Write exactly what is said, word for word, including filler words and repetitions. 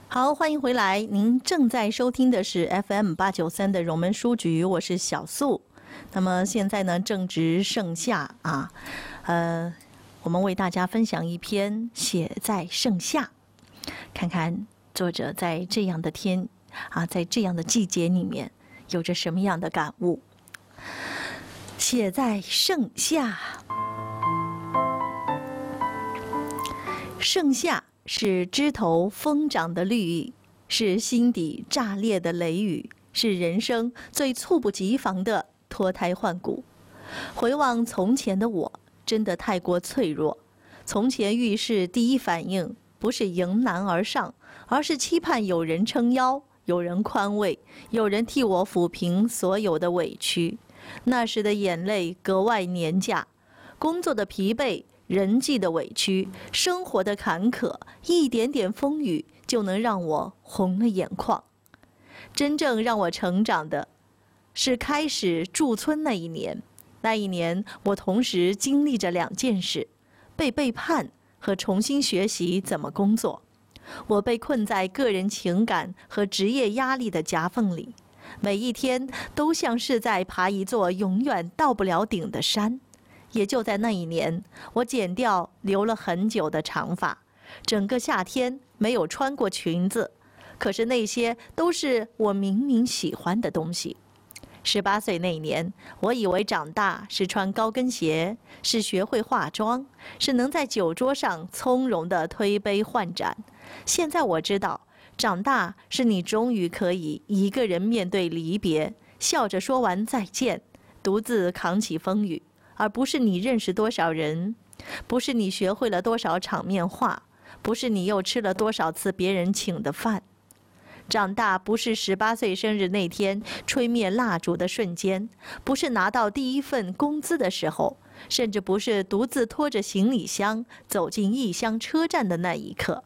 好，欢迎回来。您正在收听的是 F M 八九三的荣门书局，我是小素。那么现在呢，正值盛夏啊，呃，我们为大家分享一篇《写在盛夏》，看看作者在这样的天啊，在这样的季节里面，有着什么样的感悟。写在盛夏，盛夏。是枝头疯长的绿意，是心底炸裂的雷雨，是人生最猝不及防的脱胎换骨。回望从前的我，真的太过脆弱。从前遇事第一反应不是迎难而上，而是期盼有人撑腰，有人宽慰，有人替我抚平所有的委屈。那时的眼泪格外廉价，工作的疲惫，人际的委屈，生活的坎坷，一点点风雨就能让我红了眼眶。真正让我成长的，是开始驻村那一年。那一年，我同时经历着两件事：被背叛和重新学习怎么工作。我被困在个人情感和职业压力的夹缝里，每一天都像是在爬一座永远到不了顶的山。也就在那一年，我剪掉留了很久的长发，整个夏天没有穿过裙子。可是那些都是我明明喜欢的东西。十八岁那年，我以为长大是穿高跟鞋，是学会化妆，是能在酒桌上从容地推杯换盏。现在我知道，长大是你终于可以一个人面对离别，笑着说完再见，独自扛起风雨。而不是你认识多少人，不是你学会了多少场面话，不是你又吃了多少次别人请的饭。长大不是十八岁生日那天吹灭蜡烛的瞬间，不是拿到第一份工资的时候，甚至不是独自拖着行李箱走进异乡车站的那一刻。